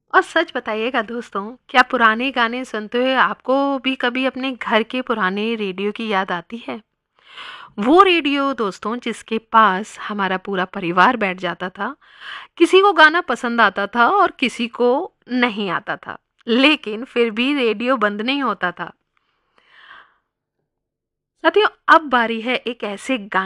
और सच बताइएगा दोस्तों, क्या पुराने गाने सुनते हुए आपको भी कभी अपने घर के पुराने रेडियो की याद आती है? वो रेडियो दोस्तों जिसके पास हमारा पूरा परिवार बैठ जाता था। किसी को गाना पसंद आता था और किसी को नहीं आता था, लेकिन फिर भी रेडियो बंद नहीं होता था। साथियों, अब बारी है एक ऐसे गाने